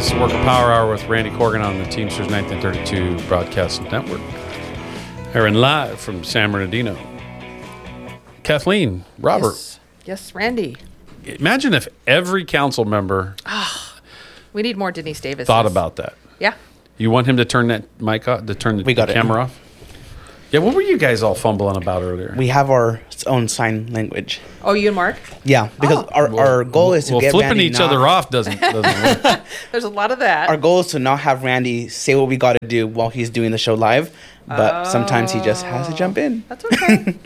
This is Worker Power Hour with Randy Corgan on the Teamsters 1932 Broadcast Network. Airing live from San Bernardino. Kathleen, Robert. Yes, Randy. Imagine if every council member We need more Denise Davis. thought about that. Yeah. You want him to turn that mic off, to turn the camera off? Yeah, what were you guys all fumbling about earlier? We have our own sign language. Oh, you and Mark? Yeah, because our goal is to get flipping Randy each other off doesn't work. There's a lot of that. Our goal is to not have Randy say what we got to do while he's doing the show live, but sometimes he just has to jump in. That's okay.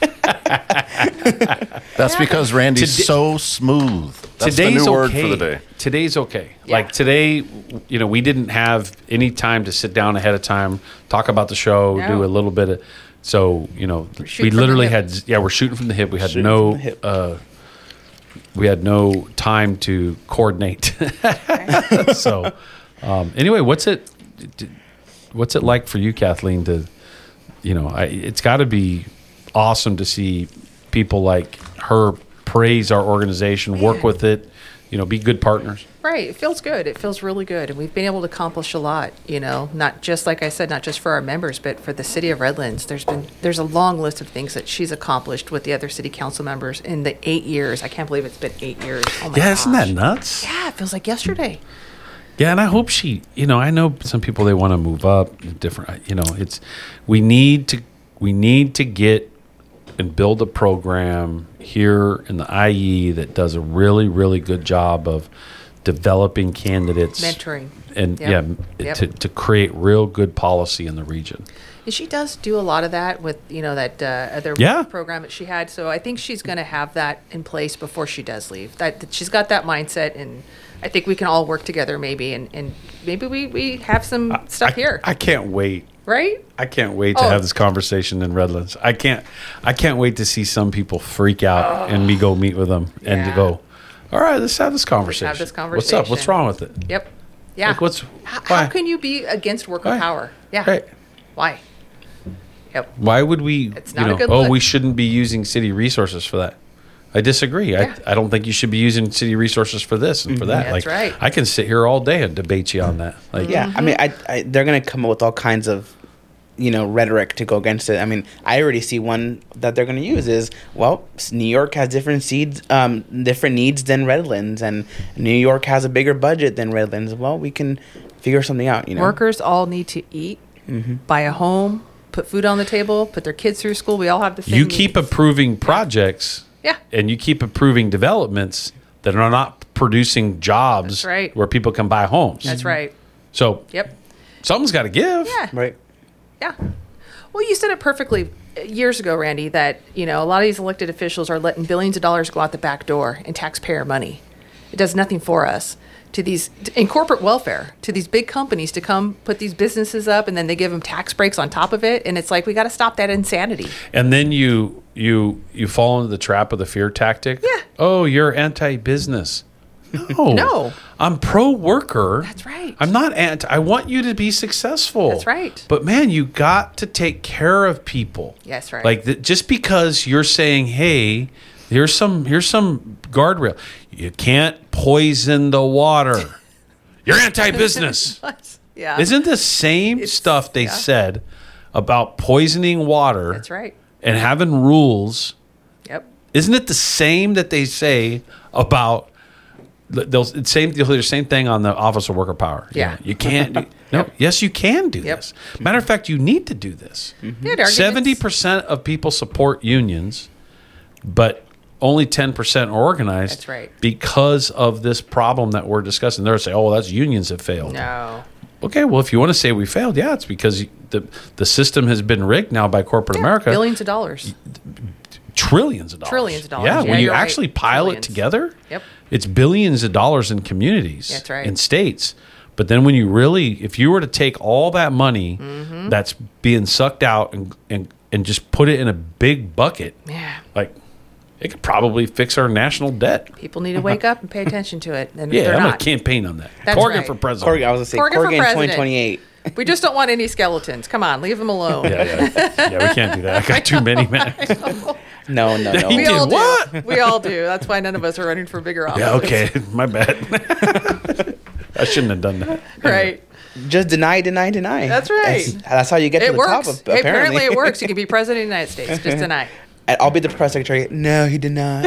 That's because Randy's so smooth. That's the new word for the day. Today's okay. Yeah. Like today, we didn't have any time to sit down ahead of time, talk about the show, No. do a little bit of. So we shooting literally from the had we're shooting from the hip. We had we had no time to coordinate. So anyway, what's it like for you, Kathleen? To it's got to be awesome to see people like her praise our organization, work with it, be good partners. Right. It feels good. It feels really good. And we've been able to accomplish a lot, not just, like I said, not just for our members, but for the city of Redlands. There's a long list of things that she's accomplished with the other city council members in the 8 years. I can't believe it's been 8 years. Oh my gosh. Isn't that nuts? Yeah, it feels like yesterday. Yeah, and I hope I know some people, they want to move up different, we need to get and build a program here in the IE that does a really, really good job of developing candidates. Mentoring. And Yep. to create real good policy in the region. And she does do a lot of that with, that other program that she had. So I think she's going to have that in place before she does leave. That she's got that mindset, and I think we can all work together maybe, and maybe we have some stuff here. I can't wait. Right? I can't wait to have this conversation in Redlands. I can't wait to see some people freak out and me go meet with them and to go, all right, let's have this conversation. What's up? What's wrong with it? Yep. Yeah. Like how can you be against worker power? Yeah. Right. Why? Yep. Why would we, It's not a good look. we shouldn't be using city resources for that? I disagree. Yeah. I don't think you should be using city resources for this and for that. That's right. I can sit here all day and debate you on that. Like, Yeah, I mean, they're going to come up with all kinds of, rhetoric to go against it. I mean, I already see one that they're going to use is, New York has different needs than Redlands, and New York has a bigger budget than Redlands. Well, we can figure something out, Workers all need to eat, buy a home, put food on the table, put their kids through school. We all have the same you needs. keep approving projects. Yeah. And you keep approving developments that are not producing jobs. That's right. Where people can buy homes. That's right. So Yep. something's got to give. Yeah. Right. Yeah. Well, you said it perfectly years ago, Randy, that, a lot of these elected officials are letting billions of dollars go out the back door in taxpayer money. It does nothing for us. In corporate welfare, to these big companies to come put these businesses up, and then they give them tax breaks on top of it. And it's like, we got to stop that insanity. And then you fall into the trap of the fear tactic. Yeah. Oh, you're anti-business. No. No. I'm pro-worker. That's right. I'm not anti. I want you to be successful. That's right. But man, you got to take care of people. Yes, right. Like just because you're saying, hey, here's some guardrail. You can't poison the water. You're anti-business. Yeah. Isn't the same stuff they said about poisoning water? That's right. And having rules. Yep. Isn't it the same that they say about you'll hear the same thing on the Office of Worker Power? Yeah. You can't do, yes, you can do this. Matter of fact, you need to do this. 70% of people support unions, but only 10% are organized. That's right. Because of this problem that we're discussing. They'll say, oh, that's unions that failed. No. Okay, well, if you want to say we failed, it's because the system has been rigged now by corporate America. Billions of dollars. Trillions of dollars. Trillions of dollars. Yeah, Yeah, when you you're right. actually pile Trillions. it together, Yep. it's billions of dollars in communities. That's right. In states. But then when you if you were to take all that money that's being sucked out and just put it in a big bucket, Yeah. it could probably fix our national debt. People need to wake up and pay attention to it. And Yeah, they're I'm going not. to campaign on that. That's Corgan right. for president. I was going to say Corgan for Corgan president. 2028. We just don't want any skeletons. Come on, leave them alone. Yeah, we can't do that. I got too many, man. No. He We did all what? do. We all do. That's why none of us are running for bigger office. Yeah, okay. My bad. I shouldn't have done that. Right. Just deny. That's right. That's how you get to It the works. top. Hey, apparently it works. You can be president of the United States. Just deny. I'll be the press secretary. No, he did not.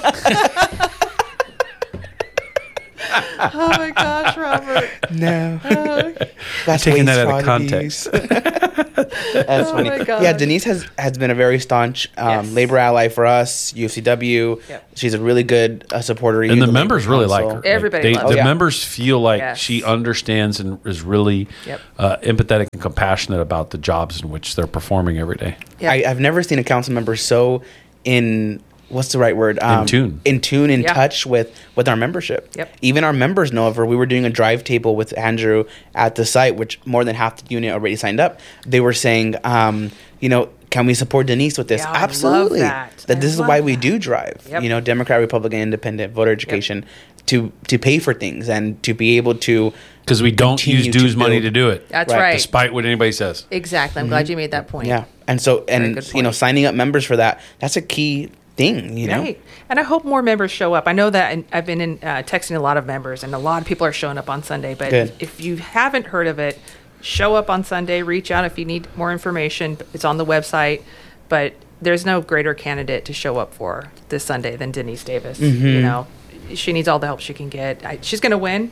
Oh my gosh, Robert. No. That's Taking that out of waste context. That's funny. my gosh. Yeah, Denise has been a very staunch Yes. labor ally for us, UFCW. Yep. She's a really good supporter. And the members really like her. Everybody Like, loves the her. members feel like Yes. she understands and is really Yep. empathetic and compassionate about the jobs in which they're performing every day. Yep. I've never seen a council member so in what's the right word? tune. In tune, in Yeah. touch with our membership. Yep. Even our members know of her. We were doing a drive table with Andrew at the site, which more than half the unit already signed up. They were saying, can we support Denise with this? Yeah, I love Absolutely. that. This is why we that. do drive. Yep. Democrat, Republican, Independent, voter education, to pay for things and to be able to. Because we don't use Continue to dues money build. to do it. That's Right. right. Despite what anybody says. Exactly. I'm glad you made that point. Yeah. And so, Very good point. signing up members for that, that's a key thing, you know? Right. And I hope more members show up. I know that I've been texting a lot of members, and a lot of people are showing up on Sunday. But Good. if you haven't heard of it, show up on Sunday. Reach out if you need more information. It's on the website. But there's no greater candidate to show up for this Sunday than Denise Davis. Mm-hmm. You know, she needs all the help she can get. She's going to win.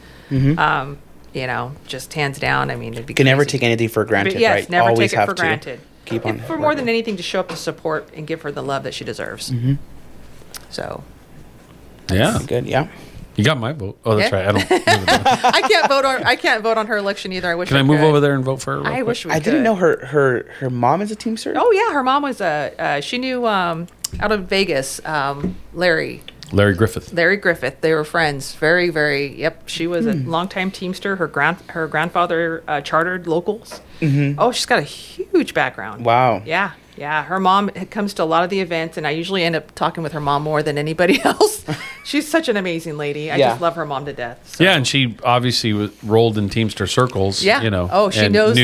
Just hands down. I mean, it'd be You can never crazy. take anything for granted, But yes, right? never Always take it have for to granted. keep on For more than working. anything, to show up to support and give her the love that she deserves. Mm-hmm. So Yeah. Good, yeah. You got my vote. Oh, that's Yeah. right. I can't vote on her election either. I wish. Can I move over there and vote for her? real I quick? wish we I could. didn't know her mom is a Teamster. Oh yeah, her mom was she knew out of Vegas, Larry Larry Griffith. Griffith. They were friends. Very, very. Yep, she was a longtime Teamster. Her grandfather chartered locals. Mm-hmm. Oh, she's got a huge background. Wow. Yeah. Yeah, her mom comes to a lot of the events, and I usually end up talking with her mom more than anybody else. She's such an amazing lady. I Yeah. just love her mom to death. So. Yeah, and she obviously rolled in Teamster circles. Yeah. You know. Oh, she and knows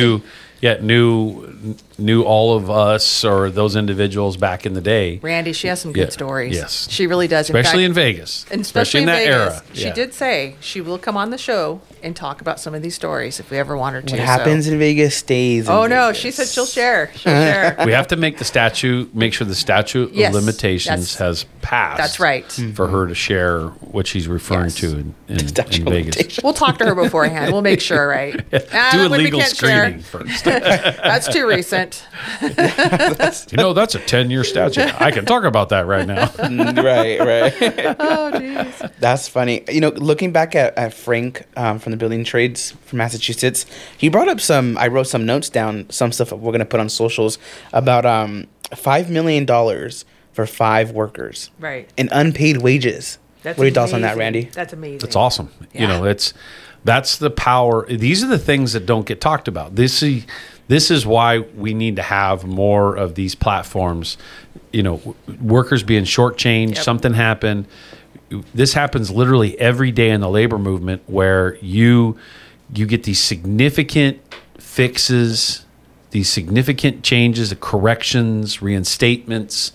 knew all of us or those individuals back in the day. Randy, she has some good Yeah, stories. yes. She really does. Especially in in fact, Vegas. and especially in in that Vegas. era. She Yeah. did say she will come on the show and talk about some of these stories if we ever want her to. What happens in Vegas stays in Oh no, Vegas. she said she'll share. She'll share. We have to make the statute, make sure the statute Yes, of limitations that's- has passed. That's right. For her to share what she's referring Yes. to in Statute of Vegas. limitations. We'll talk to her beforehand. We'll make sure, right? Do a we legal can't share. screening first. That's too recent. You know, that's a 10-year statute. I can talk about that right now. Right. Oh, jeez. That's funny. You know, looking back at Frank from the Building Trades from Massachusetts, he brought up I wrote some notes down, some stuff we're going to put on socials about $5 million for 5 workers. Right. And unpaid wages. That's What are your thoughts on that, amazing. Randy? That's amazing. That's awesome. You Yeah. know, that's the power. These are the things that don't get talked about. This is why we need to have more of these platforms. You know, workers being shortchanged, Yep. something happened. This happens literally every day in the labor movement, where you get these significant fixes, these significant changes, corrections, reinstatements,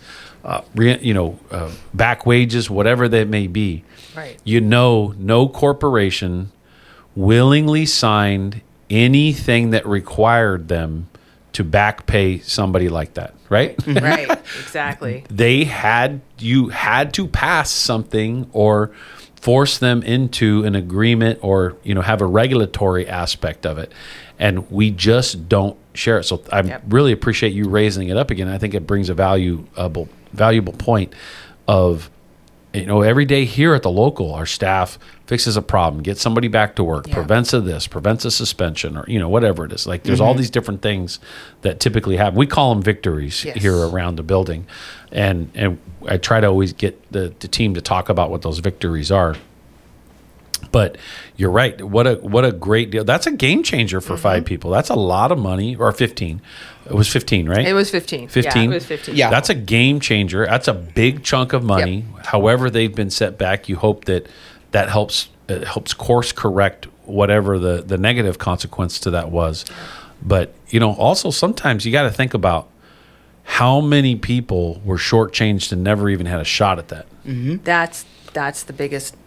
back wages, whatever that may be. Right. You know, no corporation willingly signed anything that required them to back pay somebody like that, right? Right. Exactly. You had to pass something or force them into an agreement or, have a regulatory aspect of it. And we just don't share it. So I Yep. really appreciate you raising it up again. I think it brings a valuable point of, every day here at the local, our staff fixes a problem, gets somebody back to work, Yeah. prevents a suspension, or whatever it is. Like there's all these different things that typically happen. We call them victories Yes. here around the building, and I try to always get the team to talk about what those victories are. But you're right. What a great deal. That's a game changer for 5 people. That's a lot of money, or 15. It was 15, right? It was 15. 15. Yeah, it was 15. Yeah. That's a game changer. That's a big chunk of money. However they've been set back, you hope that helps course correct whatever the negative consequence to that was. But, also sometimes you got to think about how many people were shortchanged and never even had a shot at that. That's the biggest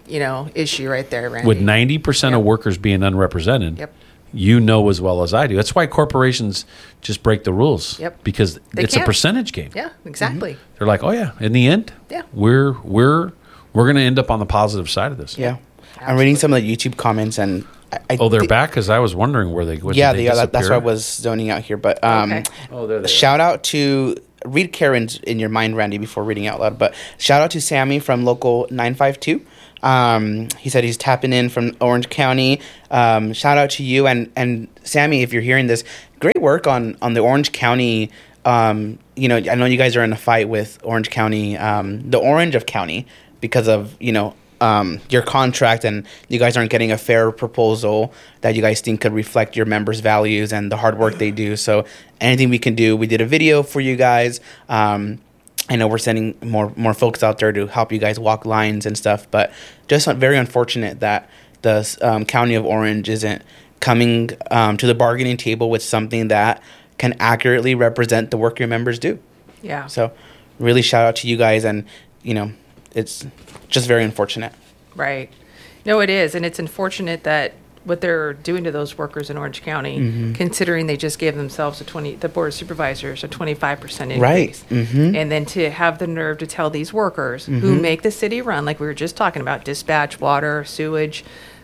issue right there, Randy. With 90% of workers being unrepresented, you know as well as I do. That's why corporations just break the rules. Yep. Because it's a percentage game. Yeah, exactly. They're like, oh yeah, in the end, we're going to end up on the positive side of this. Yeah. I'm reading some of the YouTube comments, and they're back, because I was wondering where they. That's why I was zoning out here. But shout out to read Karen's in your mind, Randy, before reading out loud. But shout out to Sammy from Local 952. He said he's tapping in from Orange County. Shout out to you and Sammy, if you're hearing this. Great work on the Orange County. I know you guys are in a fight with Orange County, the Orange of County, because of your contract, and you guys aren't getting a fair proposal that you guys think could reflect your members' values and the hard work they do. So anything we can do, we did a video for you guys. I know we're sending more folks out there to help you guys walk lines and stuff, but just very unfortunate that the County of Orange isn't coming to the bargaining table with something that can accurately represent the work your members do. Yeah. So really shout out to you guys, and it's just very unfortunate. Right. No, it is. And it's unfortunate that what they're doing to those workers in Orange County, considering they just gave themselves the Board of Supervisors a 25% increase. Right. Mm-hmm. And then to have the nerve to tell these workers who make the city run, like we were just talking about, dispatch, water, sewage,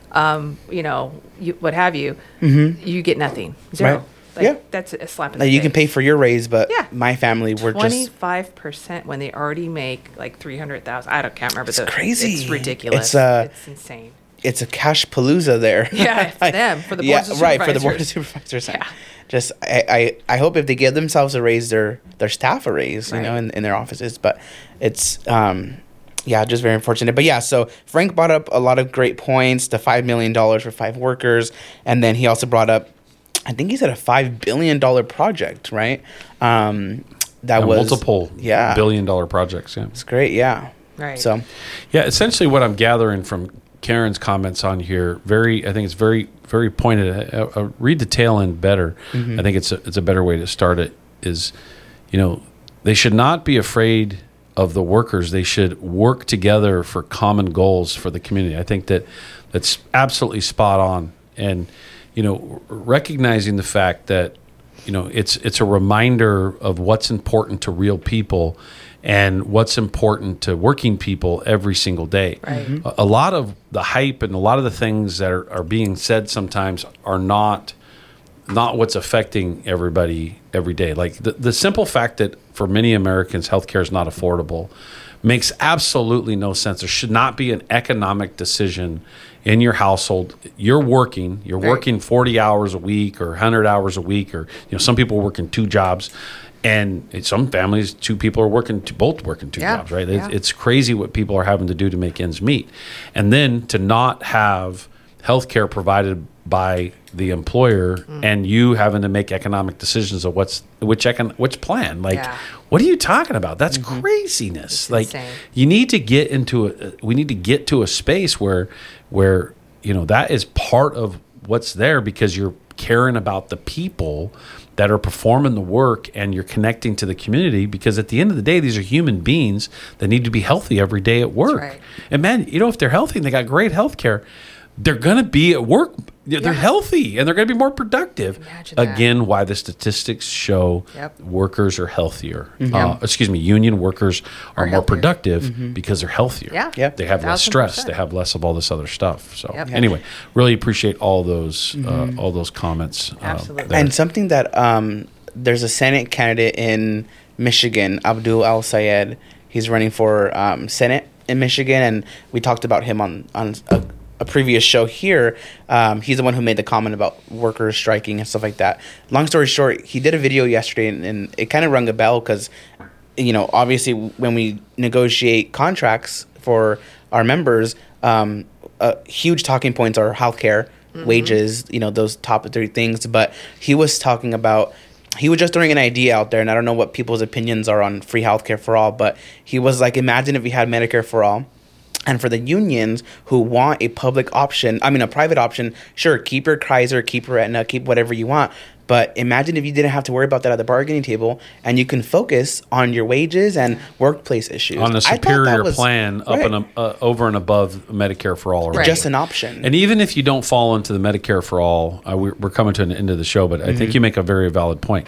what have you, you get nothing. Zero. Right. That's a slap in the face. You can pay for your raise, but my family, we're 25% when they already make like $300,000. Can't remember. It's crazy. It's ridiculous. It's insane. It's a cash palooza there. Yeah, for them, for the boards of supervisors. Right, for the board of supervisors. Yeah. Just I hope if they give themselves a raise, their staff a raise, in their offices. But it's just very unfortunate. But so Frank brought up a lot of great points. The $5 million for 5 workers, and then he also brought up, I think he said a $5 billion project, right? That was multiple $1 billion projects. Yeah, it's great. Yeah, right. So, essentially, what I'm gathering from Karen's comments on here, I think it's very, very pointed. I'll read the tail end better. I think it's a better way to start it. Is, they should not be afraid of the workers. They should work together for common goals for the community. I think that's absolutely spot on. And recognizing the fact that, it's a reminder of what's important to real people and what's important to working people every single day. Right. A lot of the hype and a lot of the things that are being said sometimes are not what's affecting everybody every day. Like the simple fact that for many Americans, healthcare is not affordable makes absolutely no sense. There should not be an economic decision in your household. You're working 40 hours a week or 100 hours a week, or some people working 2 jobs, and in some families 2 people are both working 2 jobs, right? It's crazy what people are having to do to make ends meet, and then to not have health care provided by the employer and you having to make economic decisions of which plan. What are you talking about? That's craziness. It's insane. You need to get we need to get to a space where that is part of what's there, because you're caring about the people that are performing the work and you're connecting to the community, because at the end of the day, these are human beings that need to be healthy every day at work. Right. And man, if they're healthy and they got great health care, they're going to be at work. They're healthy and they're going to be more productive. Imagine that. Again, why the statistics show workers are healthier. Union workers are more productive because they're healthier. Yeah. Yep. They have less stress. They have less of all this other stuff. So anyway, really appreciate all those comments. Absolutely. And something that there's a Senate candidate in Michigan, Abdul Al-Sayed. He's running for Senate in Michigan, and we talked about him on a previous show here. He's the one who made the comment about workers striking and stuff like that. Long story short, he did a video yesterday, and it kind of rung a bell because, obviously when we negotiate contracts for our members, huge talking points are healthcare, wages, those top 3 things. But he was talking about, he was just throwing an idea out there, and I don't know what people's opinions are on free healthcare for all, but he was like, imagine if we had Medicare for all. And for the unions who want a private option, sure, keep your Kaiser, keep your Aetna, keep whatever you want. But imagine if you didn't have to worry about that at the bargaining table, and you can focus on your wages and workplace issues. On a superior plan over and above Medicare for all. Right. Just an option. And even if you don't fall into the Medicare for all, we're coming to an end of the show, but I think you make a very valid point.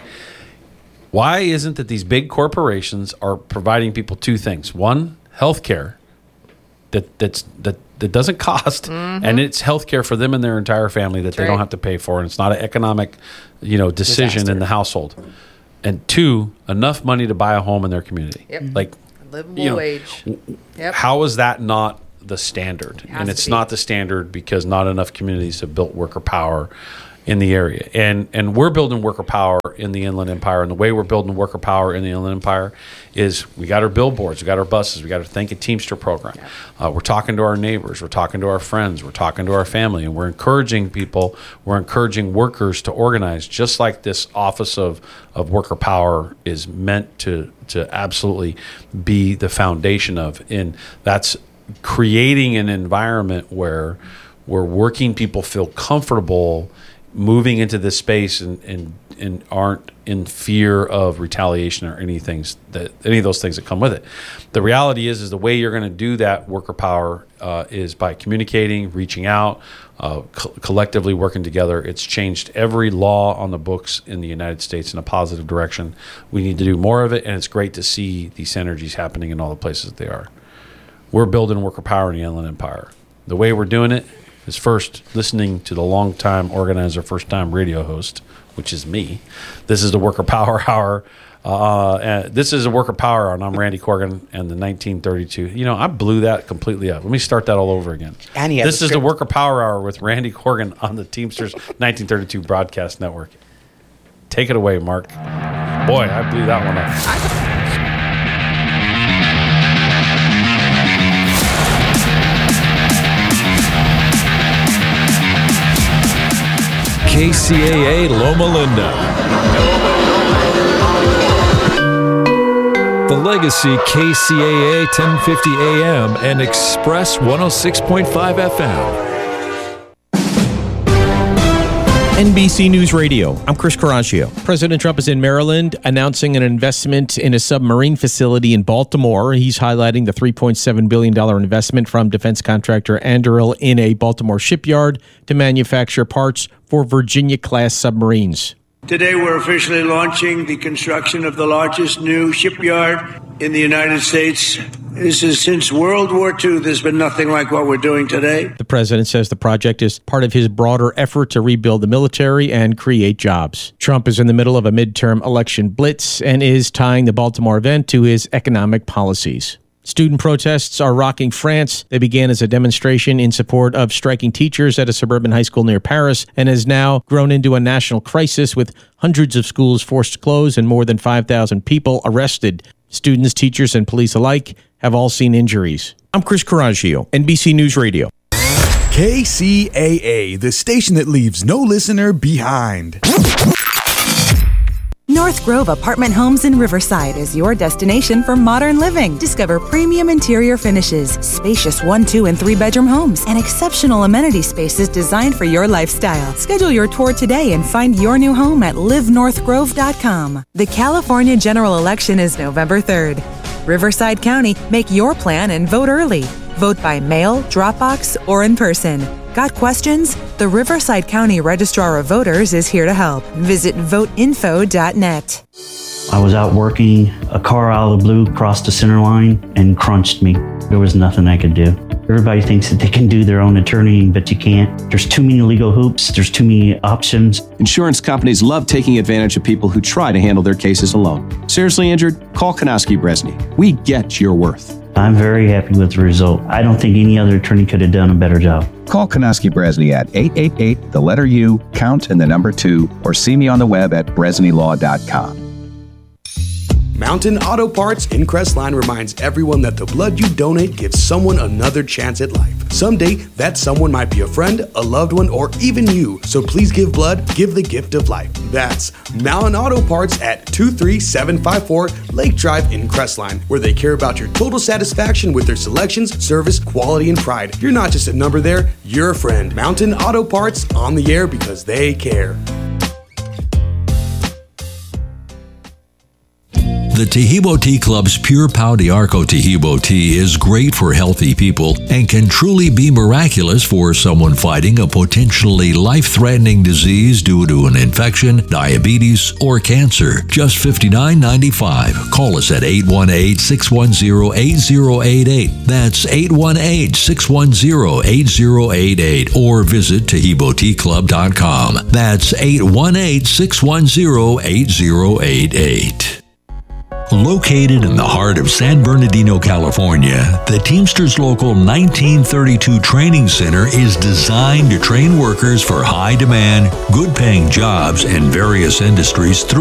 Why isn't it these big corporations are providing people two things? One, health care that doesn't cost, and it's health care for them and their entire family that they don't have to pay for, and it's not an economic decision in the household. And two, enough money to buy a home in their community. Yep. Like livable wage. Yep. How is that not the standard? And it's not the standard because not enough communities have built worker power in the area. And we're building worker power in the Inland Empire. And the way we're building worker power in the Inland Empire is we got our billboards, we got our buses, we got our Think a Teamster program. We're talking to our neighbors, we're talking to our friends, we're talking to our family, and we're encouraging people, we're encouraging workers to organize, just like this Office of Worker Power is meant to absolutely be the foundation of. And that's creating an environment where working people feel comfortable moving into this space and aren't in fear of retaliation or any of those things that come with it. The reality is the way you're going to do that worker power is by communicating, reaching out, collectively working together. It's changed every law on the books in the United States in a positive direction. We need to do more of it, and it's great to see these synergies happening in all the places that they are. We're building worker power in the Inland Empire. The way we're doing it is first listening to the long-time organizer, first-time radio host, which is me. This is the Worker Power Hour. This is a Worker Power Hour, and I'm Randy Corgan and the 1932. I blew that completely up. Let me start that all over again. This is the Worker Power Hour with Randy Corgan on the Teamsters 1932 Broadcast Network. Take it away, Mark. Boy, I blew that one up. KCAA Loma Linda. The Legacy KCAA 1050 AM and Express 106.5 FM. NBC News Radio. I'm Chris Coraggio. President Trump is in Maryland announcing an investment in a submarine facility in Baltimore. He's highlighting the $3.7 billion investment from defense contractor Anduril in a Baltimore shipyard to manufacture parts for Virginia-class submarines. Today we're officially launching the construction of the largest new shipyard in the United States. This is since World War II, there's been nothing like what we're doing today. The president says the project is part of his broader effort to rebuild the military and create jobs. Trump is in the middle of a midterm election blitz and is tying the Baltimore event to his economic policies. Student protests are rocking France. They began as a demonstration in support of striking teachers at a suburban high school near Paris and has now grown into a national crisis with hundreds of schools forced to close and more than 5,000 people arrested. Students, teachers, and police alike have all seen injuries. I'm Chris Coraggio, NBC News Radio. KCAA, the station that leaves no listener behind. North Grove Apartment Homes in Riverside is your destination for modern living. Discover premium interior finishes, spacious 1, 2, and 3-bedroom homes, and exceptional amenity spaces designed for your lifestyle. Schedule your tour today and find your new home at livenorthgrove.com. The California general election is November 3rd. Riverside County, make your plan and vote early. Vote by mail, Dropbox, or in person. Got questions? The Riverside County Registrar of Voters is here to help. Visit voteinfo.net. I was out working, a car out of the blue crossed the center line and crunched me. There was nothing I could do. Everybody thinks that they can do their own attorney, but you can't. There's too many legal hoops. There's too many options. Insurance companies love taking advantage of people who try to handle their cases alone. Seriously injured? Call Konowski Bresney. We get your worth. I'm very happy with the result. I don't think any other attorney could have done a better job. Call Konowski Bresney at 888, the letter U, count and the number 2, or see me on the web at bresneylaw.com. Mountain Auto Parts in Crestline reminds everyone that the blood you donate gives someone another chance at life. Someday, that someone might be a friend, a loved one, or even you. So please give blood, give the gift of life. That's Mountain Auto Parts at 23754 Lake Drive in Crestline, where they care about your total satisfaction with their selections, service, quality, and pride. You're not just a number there, you're a friend. Mountain Auto Parts on the air because they care. The Tahibo Tea Club's Pure Pau de Arco Tahibo tea is great for healthy people and can truly be miraculous for someone fighting a potentially life-threatening disease due to an infection, diabetes, or cancer. Just $59.95. Call us at 818-610-8088. That's 818-610-8088. Or visit TahiboTeaClub.com. That's 818-610-8088. Located in the heart of San Bernardino, California, the Teamsters Local 1932 Training Center is designed to train workers for high-demand, good-paying jobs in various industries through